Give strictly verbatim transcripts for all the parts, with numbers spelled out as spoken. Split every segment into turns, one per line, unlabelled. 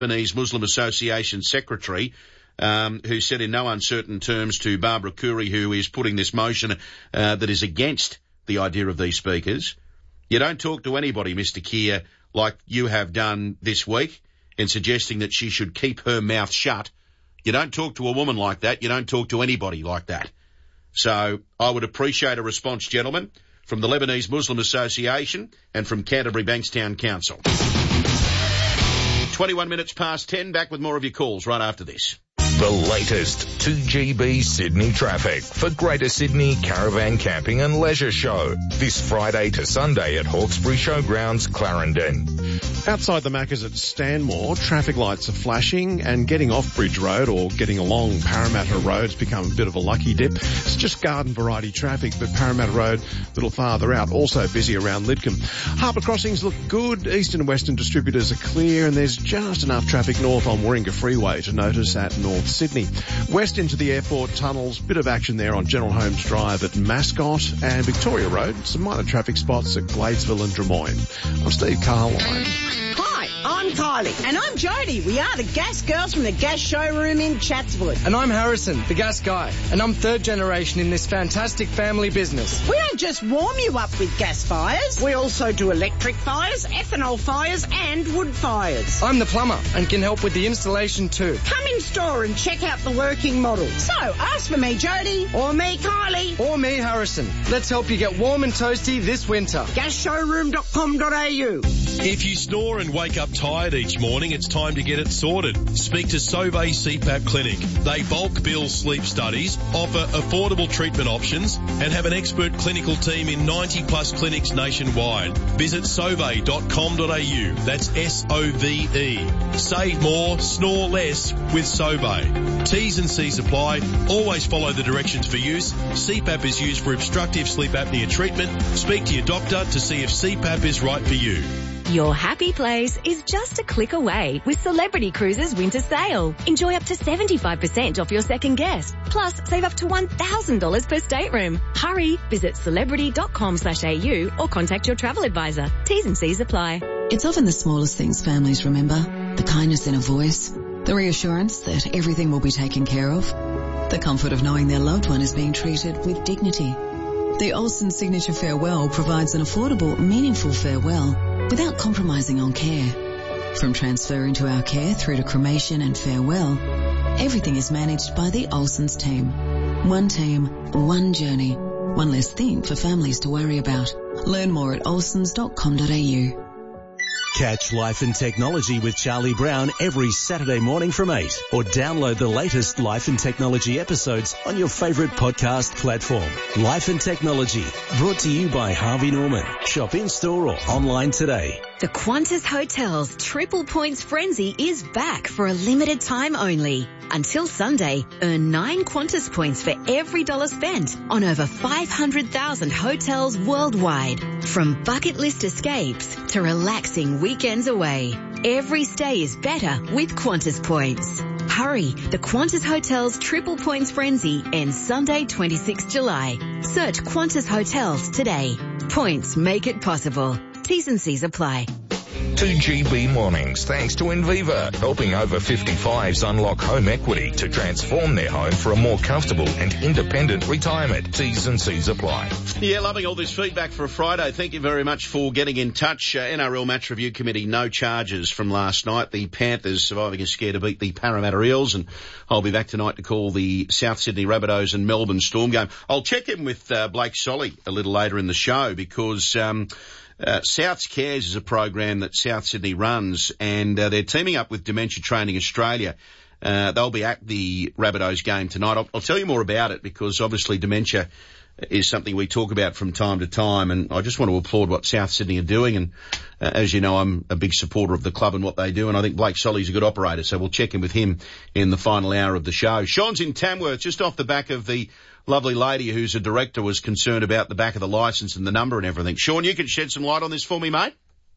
Lebanese Muslim Association secretary, um, who said in no uncertain terms to Barbara Kouri, who is putting this motion uh, that is against the idea of these speakers, you don't talk to anybody, Mister Keir, like you have done this week in suggesting that she should keep her mouth shut. You don't talk to a woman like that. You don't talk to anybody like that. So I would appreciate a response, gentlemen, from the Lebanese Muslim Association and from Canterbury Bankstown Council. twenty-one minutes past ten, back with more of your calls right after this.
The latest two G B Sydney traffic for Greater Sydney Caravan Camping and Leisure Show this Friday to Sunday at Hawkesbury Showgrounds, Clarendon.
Outside the Macca's at Stanmore, traffic lights are flashing and getting off Bridge Road or getting along Parramatta Road's become a bit of a lucky dip. It's just garden variety traffic, but Parramatta Road a little farther out, also busy around Lidcombe. Harbour crossings look good. Eastern and Western distributors are clear and there's just enough traffic north on Warringah Freeway to notice at North Sydney. West into the airport tunnels, bit of action there on General Holmes Drive at Mascot and Victoria Road. Some minor traffic spots at Gladesville and Drummoyne. I'm Steve Carline.
Hi, I'm Kylie. And I'm Jodie. We are the Gas Girls from the Gas Showroom in Chatswood.
And I'm Harrison, the gas guy. And I'm third generation in this fantastic family business.
We don't just warm you up with gas fires. We also do electric fires, ethanol fires and wood fires.
I'm the plumber and can help with the installation too.
Come in store and check out the working model. So ask for me, Jodie, or me, Kylie.
Or me, Harrison. Let's help you get warm and toasty this winter.
gas showroom dot com dot a u.
If you snore and wake up tired each morning, it's time to get it sorted. Speak to Sauvé C PAP Clinic. They bulk bill sleep studies, offer affordable treatment options, and have an expert clinical team in ninety plus clinics nationwide. Visit sauve dot com dot a u. That's S O V E. Save more, snore less with Sauvé. T's and C's apply. Always follow the directions for use. C PAP is used for obstructive sleep apnea treatment. Speak to your doctor to see if C PAP is right for you.
Your happy place is just a click away with Celebrity Cruises Winter Sale. Enjoy up to seventy-five percent off your second guest. Plus, save up to one thousand dollars per stateroom. Hurry, visit celebrity dot com slash a u or contact your travel advisor. T's and C's apply.
It's often the smallest things families remember. The kindness in a voice, the reassurance that everything will be taken care of, the comfort of knowing their loved one is being treated with dignity. The Olsen Signature Farewell provides an affordable, meaningful farewell without compromising on care. From transferring to our care through to cremation and farewell, everything is managed by the Olsen's team. One team, one journey, one less thing for families to worry about. Learn more at olsens dot com dot a u.
Catch Life and Technology with Charlie Brown every Saturday morning from eight, or download the latest Life and Technology episodes on your favourite podcast platform. Life and Technology, brought to you by Harvey Norman. Shop in-store or online today.
The Qantas Hotels Triple Points Frenzy is back for a limited time only. Until Sunday, earn nine Qantas points for every dollar spent on over five hundred thousand hotels worldwide. From bucket list escapes to relaxing weekends away, every stay is better with Qantas points. Hurry, the Qantas Hotels Triple Points Frenzy ends Sunday, twenty-sixth of July. Search Qantas Hotels today. Points make it possible. T's and C's apply.
two G B mornings thanks to Inviva, helping over fifty-fives unlock home equity to transform their home for a more comfortable and independent retirement. T's and C's apply.
Yeah, loving all this feedback for a Friday. Thank you very much for getting in touch. Uh, N R L Match Review Committee, no charges from last night. The Panthers surviving a scare to beat the Parramatta Eels, and I'll be back tonight to call the South Sydney Rabbitohs and Melbourne Storm game. I'll check in with uh, Blake Solly a little later in the show because um Uh, South's Cares is a program that South Sydney runs, and uh, they're teaming up with Dementia Training Australia. Uh, they'll be at the Rabbitohs game tonight. I'll, I'll tell you more about it because obviously dementia is something we talk about from time to time, and I just want to applaud what South Sydney are doing. And uh, as you know, I'm a big supporter of the club and what they do, and I think Blake Solly's a good operator, so we'll check in with him in the final hour of the show. Sean's in Tamworth, just off the back of the lovely lady who's a director was concerned about the back of the licence and the number and everything. Sean, you can shed some light on this for me, mate?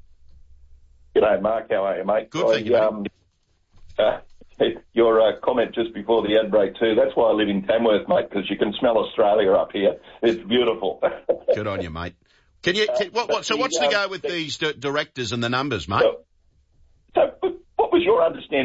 G'day, Mark. How are you, mate?
Good, thank you,
um, uh, your uh, comment just before the ad break, too. That's why I live in Tamworth, mate, because you can smell Australia up here. It's beautiful.
Good on you, mate. Can you? Can, what, what, so what's the go with these d- directors and the numbers, mate?
So, so what was your understanding